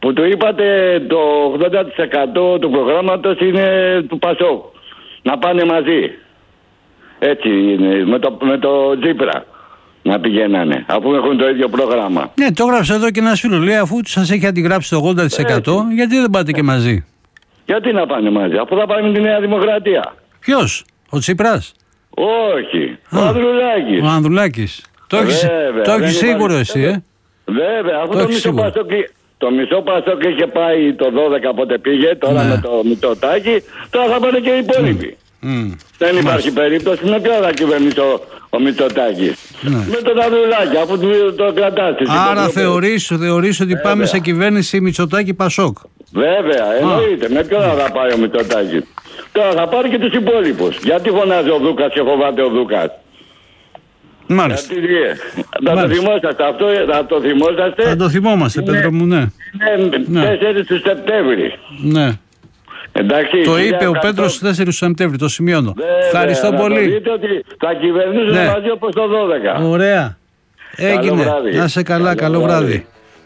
που του είπατε το 80% του προγράμματος είναι του Πασόκ. Να πάνε μαζί. Έτσι είναι, με το Τσίπρα να πηγαίνανε, αφού έχουν το ίδιο πρόγραμμα. Ναι, το έγραψε εδώ και ένας φίλος. Λέει, αφού σας έχει αντιγράψει το 80%, γιατί δεν πάτε και μαζί? Γιατί να πάνε μαζί, αφού θα πάνε με τη Νέα Δημοκρατία. Ποιος, ο Τσίπρας? Όχι, ο Ανδρουλάκης. Ο Ανδρουλάκης. Το έχεις σίγουρο εσύ, Βέβαια, αφού το μισό Πασόκ είχε πάει το 12 πότε πήγε, τώρα με το Μητσοτάκη, τώρα θα πάνε και οι υπόλοιποι. Δεν υπάρχει περίπτωση με ποιο θα κυβερνήσει ο Μητσοτάκης. Με τον Ανδρουλάκη, αφού το κρατάσει. Άρα θεωρείς ότι πάμε σε κυβέρνηση Μητσοτάκη Πασόκ? Βέβαια, εννοείται. Με ποιο θα πάει ο Μητσοτάκης? Τώρα θα πάρει και τους υπόλοιπους. Γιατί φωνάζει ο Δούκας και φοβάται ο Δούκας? Μάλιστα. Θα το θυμόσαστε αυτό, θα το θυμόσαστε. Θα το θυμόμαστε, Πέτρο μου, ναι. Είναι 4 του Σεπτέμβρη. Ναι. Εντάξει, το είπε ο Πέτρος στις 4 του Σεπτέμβρη, το σημειώνω. Ευχαριστώ πολύ. Δείτε ότι θα κυβερνήσουν μαζί όπως το 12. Ωραία. Έγινε. Να είσαι καλά, καλό βράδυ.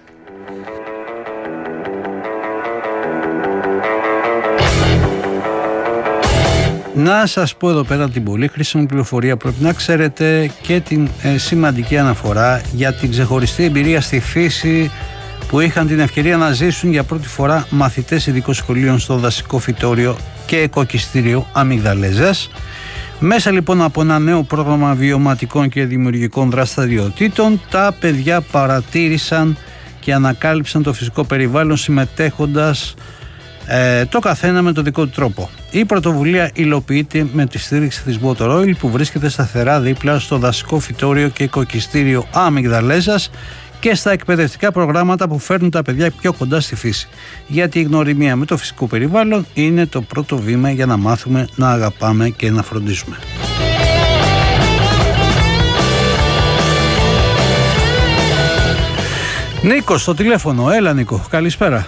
Να σας πω εδώ πέρα την πολύ χρήσιμη πληροφορία. Πρέπει να ξέρετε και την σημαντική αναφορά για την ξεχωριστή εμπειρία στη φύση που είχαν την ευκαιρία να ζήσουν για πρώτη φορά μαθητές ειδικών σχολείων στο δασικό φυτόριο και εκοκιστήριο Αμυγδαλέζας. Μέσα λοιπόν από ένα νέο πρόγραμμα βιωματικών και δημιουργικών δραστηριοτήτων, τα παιδιά παρατήρησαν και ανακάλυψαν το φυσικό περιβάλλον συμμετέχοντας το καθένα με το δικό του τρόπο. Η πρωτοβουλία υλοποιείται με τη στήριξη της Water Oil που βρίσκεται σταθερά δίπλα στο δασικό φυτόριο και οικοκυστήριο Αμυγδαλέζας και στα εκπαιδευτικά προγράμματα που φέρνουν τα παιδιά πιο κοντά στη φύση. Γιατί η γνωριμία με το φυσικό περιβάλλον είναι το πρώτο βήμα για να μάθουμε να αγαπάμε και να φροντίζουμε. Νίκο στο τηλέφωνο. Έλα Νίκο, καλησπέρα.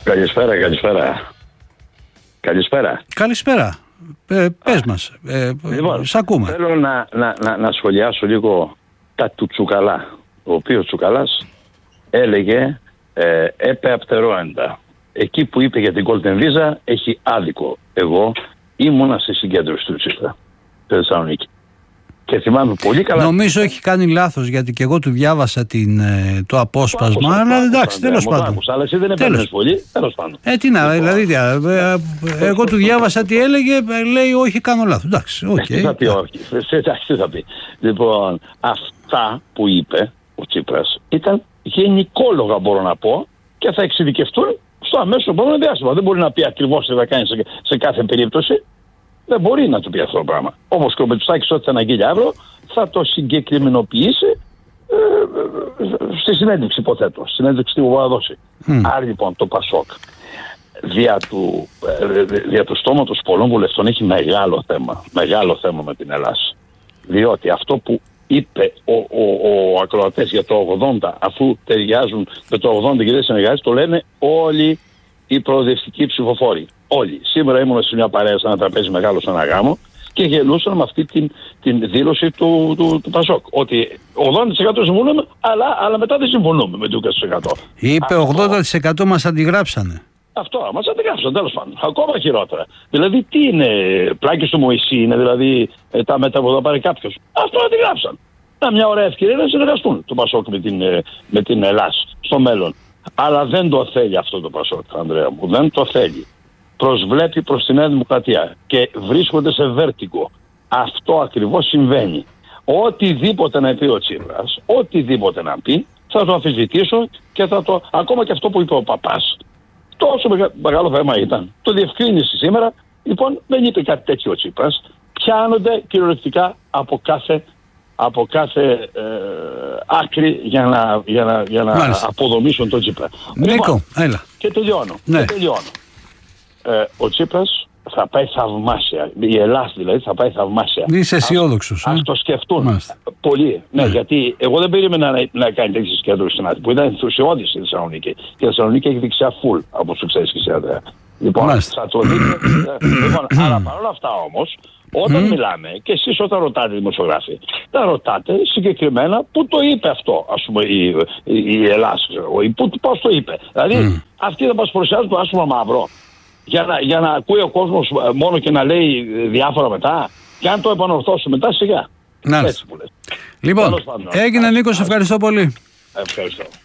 Καλησπέρα. Πες μας. Λοιπόν, σ' ακούμε. Θέλω να σχολιάσω λίγο τα του Τσουκαλά. Ο οποίος Τσουκαλάς έλεγε έπε απτερόεντα. Εκεί που είπε για την Golden Visa έχει άδικο. Εγώ ήμουνα στη συγκέντρωση του Τσίπρα στη Θεσσαλονίκη. Και θυμάμαι πολύ καλά. Νομίζω έχει κάνει λάθος, γιατί και εγώ του διάβασα το απόσπασμα. Αλλά εντάξει, τέλος πάντων. Αλλά εσύ δεν έπαιρνες πολύ, τέλος πάντων. Τι να, δηλαδή. Εγώ του διάβασα τι έλεγε, λέει όχι, κάνω λάθος. Εντάξει, οκ. Τι θα πει, όχι. Τι θα πει. Λοιπόν, αυτά που είπε ο Τσίπρας ήταν γενικόλογα, μπορώ να πω, και θα εξειδικευτούν στο αμέσως επόμενο διάστημα. Δεν μπορεί να πει ακριβώς τι θα κάνει σε κάθε περίπτωση. Δεν μπορεί να του πει αυτό το πράγμα. Όπως και ο Μητσοτάκης ό,τι θα αναγγείλει αύριο θα το συγκεκριμενοποιήσει στη συνέντευξη, υποθέτω. Στη συνέντευξη που θα δώσει. Άρα λοιπόν το Πασόκ δια του στόματος πολλών βουλευτών έχει μεγάλο θέμα με την Ελλάδα. Διότι αυτό που είπε ο ακροατές για το 80, αφού ταιριάζουν με το 80 και δεν συνεργάζεται, το λένε όλοι οι προοδευτικοί ψηφοφόροι. Όλοι. Σήμερα ήμουν σε μια παρέα, σε ένα τραπέζι μεγάλο, σε ένα γάμο και γελούσαν με αυτή την δήλωση του Πασόκ. Ότι 80% συμφωνούμε, αλλά μετά δεν συμφωνούμε με το 20%. Είπε 80% μας αντιγράψανε. Αυτό, μας αντιγράψαν, τέλος πάντων. Ακόμα χειρότερα. Δηλαδή, τι είναι, πλάκες του Μωυσή είναι, δηλαδή τα μετά που θα πάρει κάποιος. Αυτό αντιγράψαν. Μια ωραία ευκαιρία να συνεργαστούν το Πασόκ με την Ελλάδα στο μέλλον. Αλλά δεν το θέλει αυτό το Πασόκ, Ανδρέα μου. Δεν το θέλει. Προσβλέπει προς τη Νέα Δημοκρατία και βρίσκονται σε βέρτικο. Αυτό ακριβώς συμβαίνει. Οτιδήποτε να πει ο Τσίπρας, οτιδήποτε να πει, θα το αμφισβητήσω και ακόμα και αυτό που είπε ο Παπάς. Τόσο μεγάλο θέμα ήταν. Το διευκρίνησε σήμερα. Λοιπόν, δεν είπε κάτι τέτοιο ο Τσίπρας. Πιάνονται κυριολεκτικά από κάθε άκρη για να αποδομήσουν τον Τσίπρα. Νίκο, λοιπόν, έλα. Και τελειώνω. Ναι. Ο Τσίπρας θα πάει θαυμάσια. Η Ελλάδα δηλαδή θα πάει θαυμάσια. Είσαι αισιόδοξος. Ας το σκεφτούν. Πολύ. Ναι, γιατί εγώ δεν περίμενα να κάνει τέτοιες συγκέντρωση στην Άττικο που ήταν ενθουσιώδης στη Θεσσαλονίκη. Και η Θεσσαλονίκη έχει δεξιά φουλ, όπως το ξέρεις και εσύ, Ανδρέα. Λοιπόν, θα το δείτε. Αλλά παρόλα αυτά όμως, όταν μιλάμε, και εσείς όταν ρωτάτε δημοσιογράφοι, τα ρωτάτε συγκεκριμένα πού το είπε αυτό, ας πούμε, η Ελλάδα, πώς το είπε. Δηλαδή, Αυτοί θα μας παρουσιάζουν το άσπρο μαύρο. Για να ακούει ο κόσμος μόνο και να λέει διάφορα μετά. Και αν το επανορθώσουν μετά, σιγά. Έτσι που λες. Λοιπόν, έγινε Νίκο, ευχαριστώ πολύ. Ευχαριστώ.